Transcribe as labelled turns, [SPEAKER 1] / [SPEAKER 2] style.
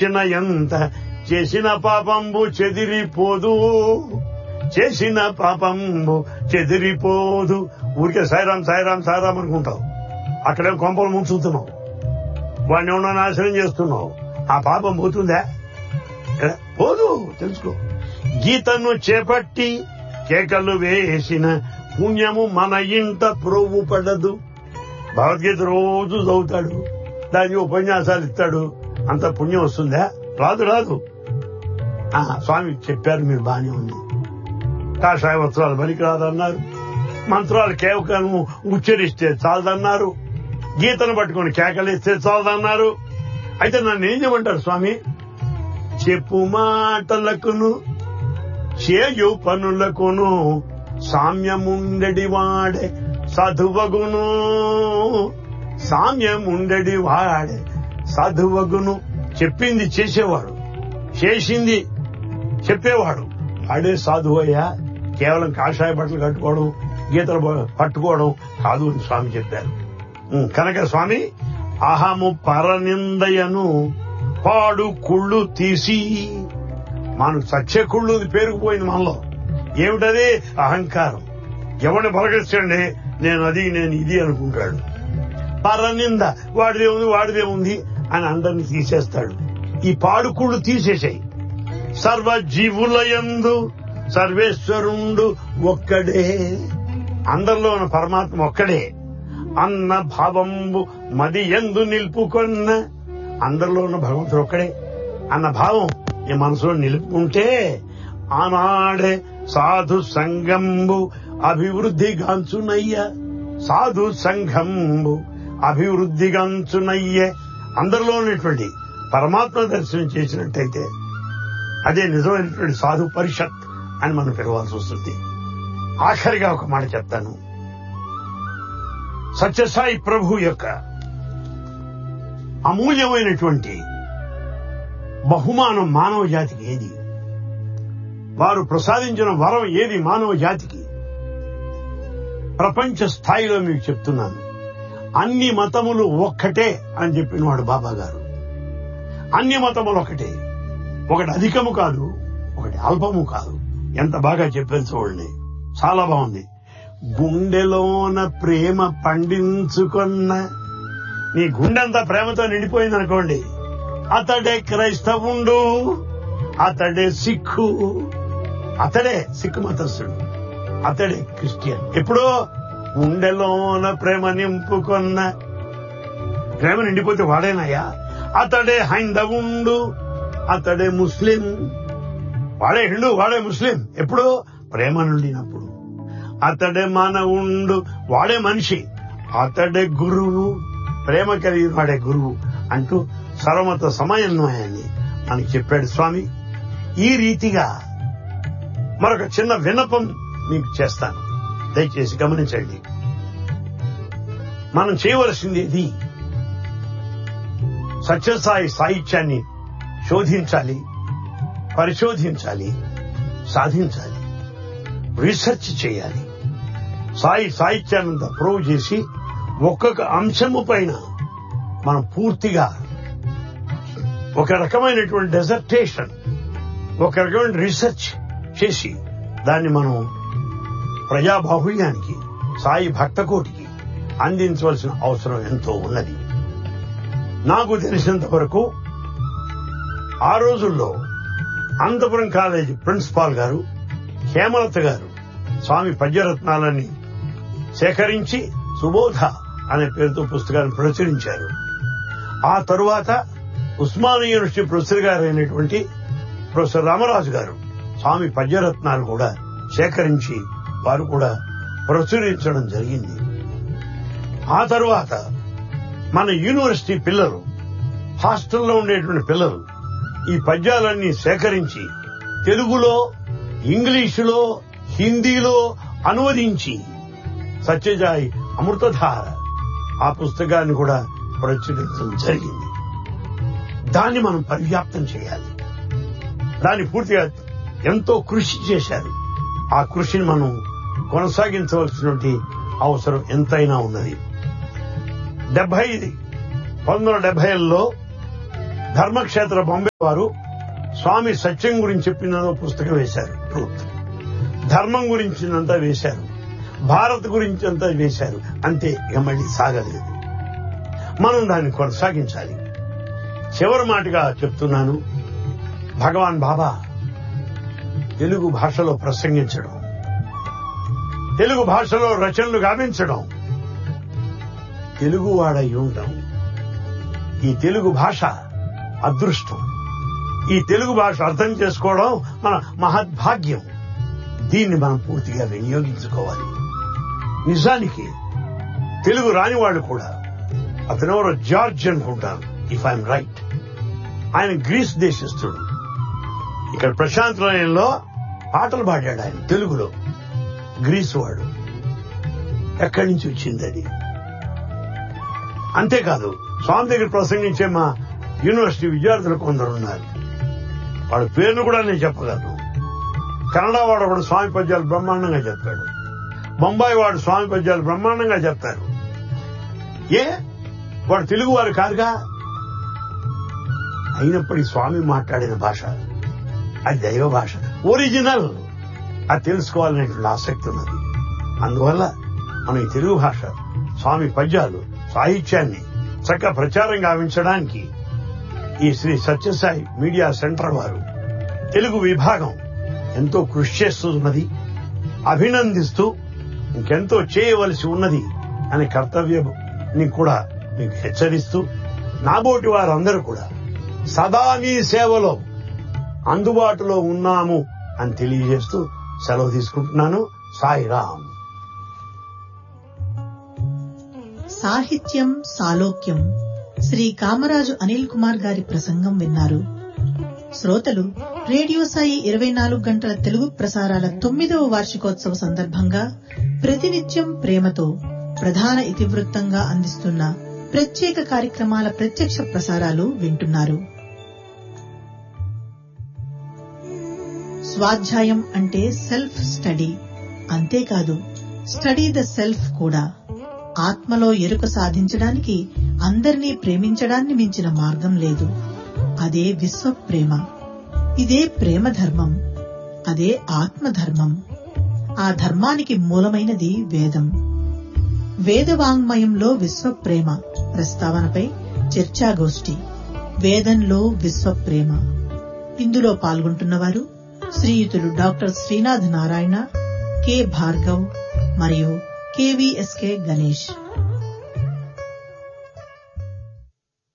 [SPEAKER 1] ఎంత చేసిన పాపంబు చెదిరిపోదు, చేసిన పాపంబు చెదిరిపోదు. ఊరికే సాయిరాం సాయిరాం సాయిరాం అనుకుంటావు, అక్కడే కొంపలు ముంచుతున్నావు, వాడిని ఏమన్నా నాశనం చేస్తున్నావు. ఆ పాపం పోతుందా? పోదు, తెలుసుకో. గీతను చేపట్టి కేకలు వేసిన పుణ్యము మన ఇంట ప్రోవు పడదు. భగవద్గీత రోజు చదువుతాడు, దానికి ఉపన్యాసాలు ఇస్తాడు, అంత పుణ్యం వస్తుందా? రాదు రాదు. స్వామి చెప్పారు, మీరు బానే ఉంది. కాషాయ వస్త్రాలు పనికి రాదన్నారు, మంత్రాలు కేవలం ఉచ్చరిస్తే చాలదన్నారు, గీతను పట్టుకుని కేకలిస్తే చాలదన్నారు. అయితే నన్ను ఏం చేయమంటారు స్వామి? చెప్పు మాటలకును చేయు పనులకును సామ్యముండెడి వాడే సాధువగును, సామ్యముండెడి వాడే సాధువగును. చెప్పింది చేసేవాడు, చేసింది చెప్పేవాడు, వాడే సాధువయ్యా. కేవలం కాషాయ బట్టలు కట్టుకోవడం, గీతలు పట్టుకోవడం కాదు అని స్వామి చెప్పారు. కనుక స్వామి అహము పరనిందయను పాడు కుళ్ళు తీసి, మనకు సత్య కుళ్ళు పేరుకుపోయింది మనలో. ఏమిటది? అహంకారం. ఎవరిని పలకరిస్తాడే, నేను అది నేను ఇది అనుకుంటాడు. పరనింద, వాడిదే ఉంది అని అందరినీ తీసేస్తాడు. ఈ పాడుకుళ్ళు తీసేసాయి. సర్వజీవులయందు సర్వేశ్వరుండు ఒక్కడే, అందరిలో ఉన్న పరమాత్మ ఒక్కడే. అన్న భావంబు మది ఎందు నిలుపుకొన్న, అందరిలో ఉన్న భగవంతుడు ఒక్కడే అన్న భావం ఈ మనసులో నిలుపుకుంటే ఆనాడే సాధు సంఘంబు అభివృద్ధిగాంచునయ్య, సాధు సంఘంబు అభివృద్ధిగాంచునయ్యే. అందరిలో ఉన్నటువంటి పరమాత్మ దర్శనం చేసినట్టయితే అదే నిజమైనటువంటి సాధు పరిషత్ అని మనం పిలవాల్సి వస్తుంది. ఆఖరిగా ఒక మాట చెప్తాను. సత్యసాయి ప్రభు యొక్క అమూల్యమైనటువంటి బహుమానం మానవ జాతికి ఏది? వారు ప్రసాదించిన వరం ఏది మానవ జాతికి? ప్రపంచ స్థాయిలో మీకు చెప్తున్నాను, అన్ని మతములు ఒక్కటే అని చెప్పినవాడు బాబా గారు. అన్ని మతములు ఒకటే, ఒకటి అధికము కాదు, ఒకటి అల్పము కాదు. ఎంత బాగా చెప్పారు చూడండి, చాలా బాగుంది. గుండెలోన ప్రేమ పండించుకున్న, నీ గుండెంతా ప్రేమతో నిండిపోయిందనుకోండి, అతడే క్రైస్తవుండు, అతడే సిక్కు, అతడే సిక్కు మతస్థుడు, అతడే క్రిస్టియన్. ఎప్పుడో గుండెలోన ప్రేమ నింపుకున్న, ప్రేమ నిండిపోతే వాడేనయ్యా. అతడే హైందవుండు, అతడే ముస్లిం. వాడే హిందూ, వాడే ముస్లిం. ఎప్పుడు? ప్రేమ నుండినప్పుడు. అతడే మానవుండు, వాడే మనిషి. అతడే గురువు, ప్రేమ కలిగిన వాడే గురువు అంటూ సర్వమత సమన్వయాన్ని మనకి చెప్పాడు స్వామి. ఈ రీతిగా మరొక చిన్న విన్నపం మీకు చేస్తాను, దయచేసి గమనించండి. మనం చేయవలసింది ఇది, సత్యసాయి సాహిత్యాన్ని శోధించాలి, పరిశోధించాలి, సాధించాలి, రీసెర్చ్ చేయాలి. సాహిత్యాన్ని ప్రూవ్ చేసి ఒక్కొక్క అంశము పైన మనం పూర్తిగా ఒక రకమైనటువంటి డెజర్టేషన్, ఒక రకమైన రీసెర్చ్ చేసి దాన్ని మనం ప్రజాబాహుళ్యానికి, సాయి భక్తకోటికి అందించవలసిన అవసరం ఎంతో ఉన్నది. నాకు తెలిసినంత వరకు ఆ రోజుల్లో అనంతపురం కాలేజీ ప్రిన్సిపాల్ గారు హేమలత గారు స్వామి పద్యరత్నాలని సేకరించి సుబోధ అనే పేరుతో పుస్తకాన్ని ప్రచురించారు. ఆ తరువాత ఉస్మానియా యూనివర్సిటీ ప్రొఫెసర్ గారు అయినటువంటి ప్రొఫెసర్ రామరాజు గారు స్వామి పద్యరత్నాలు కూడా సేకరించి వారు కూడా ప్రచురించడం జరిగింది. ఆ తరువాత మన యూనివర్సిటీ పిల్లలు, హాస్టల్లో ఉండేటువంటి పిల్లలు ఈ పద్యాలన్నీ సేకరించి తెలుగులో, ఇంగ్లీషులో, హిందీలో అనువదించి సత్యసాయి అమృతధార ఆ పుస్తకాన్ని కూడా ప్రచురించడం జరిగింది. దాన్ని మనం పర్యాప్తం చేయాలి. దాన్ని పూర్తిగా ఎంతో కృషి చేశారు. ఆ కృషిని మనం కొనసాగించవలసినటువంటి అవసరం ఎంతైనా ఉన్నది. 1970లో ధర్మక్షేత్ర బొంబే వారు స్వామి సత్యం గురించి చెప్పిందో పుస్తకం వేశారు. ట్రూత్. ధర్మం గురించినంతా వేశారు, భారత్ గురించి అంతా వేశారు. అంతే, ఇక మళ్ళీ సాగలేదు. మనం దాన్ని కొనసాగించాలి. చివరి మాటగా చెప్తున్నాను, భగవాన్ బాబా తెలుగు భాషలో ప్రసంగించడం, తెలుగు భాషలో రచనలు గావించడం, తెలుగువాడై ఉండడం, ఈ తెలుగు భాష అదృష్టం. ఈ తెలుగు భాష అర్థం చేసుకోవడం మన మహద్భాగ్యం. దీన్ని మనం పూర్తిగా వినియోగించుకోవాలి. నిజానికి తెలుగు రాని వాళ్ళు కూడా, అతనెవరో జార్జ్ అనుకుంటారు, ఇఫ్ ఐఎమ్ రైట్, ఆయన గ్రీస్ దేశస్థుడు. ఇక్కడ ప్రశాంత్ నిలయంలో పాటలు పాడాడు ఆయన తెలుగులో. గ్రీసు వాడు. ఎక్కడి నుంచి వచ్చింది అది? అంతేకాదు, స్వామి దగ్గర ప్రసంగించే మా యూనివర్సిటీ విద్యార్థులు కొందరు ఉన్నారు. వాళ్ళ పేర్లు కూడా నేను చెప్పగలను. కన్నడ వాడు ఒకడు స్వామి పద్యాలు బ్రహ్మాండంగా చెప్తాడు. బొంబాయి వాడు స్వామి పద్యాలు బ్రహ్మాండంగా చెప్తారు. వాడు తెలుగు వారు కాదుగా. అయినప్పటికీ స్వామి మాట్లాడిన భాష అది దైవ భాష, ఒరిజినల్. అది తెలుసుకోవాలనేటువంటి ఆసక్తి ఉన్నది. అందువల్ల మనం ఈ తెలుగు భాష, స్వామి పద్యాలు, సాహిత్యాన్ని చక్కగా ప్రచారం గావించడానికి ఈ శ్రీ సత్యసాయి మీడియా సెంటర్ వారు తెలుగు విభాగం ఎంతో కృషి చేస్తున్నది. అభినందిస్తూ ఇంకెంతో చేయవలసి ఉన్నది అనే కర్తవ్యాన్ని కూడా మీకు హెచ్చరిస్తూ, నాబోటి వారందరూ కూడా సదా మీ సేవలో అందుబాటులో ఉన్నాము అని తెలియజేస్తూ సెలవు తీసుకుంటున్నాను. సాయిరామ్.
[SPEAKER 2] సాహిత్యం సాలోక్యం శ్రీ కామరాజు అనిల్ కుమార్ గారి ప్రసంగం విన్నారు. శ్రోతలు, రేడియో సాయి 24 గంటల తెలుగు ప్రసారాల 9వ వార్షికోత్సవ సందర్భంగా ప్రతినిత్యం ప్రేమతో ప్రధాన ఇతివృత్తంగా అందిస్తున్న ప్రత్యేక కార్యక్రమాల ప్రత్యక్ష ప్రసారాలు వింటున్నారు. స్వాధ్యాయం అంటే సెల్ఫ్ స్టడీ. అంతేకాదు, స్టడీ ద సెల్ఫ్ కూడా. ఆత్మలో ఎరుక సాధించడానికి అందరినీ ప్రేమించడాన్ని మించిన మార్గం లేదు. అదే విశ్వ ప్రేమ. ఇదే ప్రేమ ధర్మం. అదే ఆత్మధర్మం. ఆ ధర్మానికి మూలమైనది వేదం. వేదవాంగ్మయంలో విశ్వప్రేమ ప్రస్తావనపై చర్చాగోష్ఠి. వేదంలో విశ్వప్రేమ. ఇందులో పాల్గొంటున్నవారు శ్రీయుతులు డాక్టర్ శ్రీనాథ్ నారాయణ, కె భార్గవ్ మరియు కెవిఎస్కే గణేష్.